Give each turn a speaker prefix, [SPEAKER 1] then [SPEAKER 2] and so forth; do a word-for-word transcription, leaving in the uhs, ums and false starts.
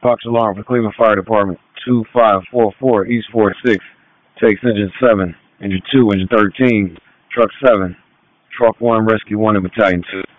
[SPEAKER 1] Fox alarm for Cleveland Fire Department two five four four East four six. Takes engine seven, engine two, engine thirteen, truck seven, truck one, rescue one, and battalion two.